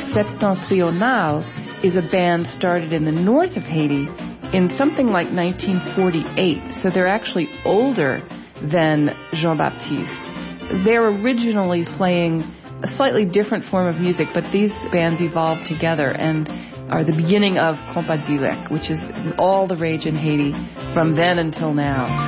Septentrionale is a band started in the north of Haiti in something like 1948. So they're actually older than Jean-Baptiste. They're originally playing a slightly different form of music, but these bands evolved together and are the beginning of Compas du Lec, which is all the rage in Haiti from then until now.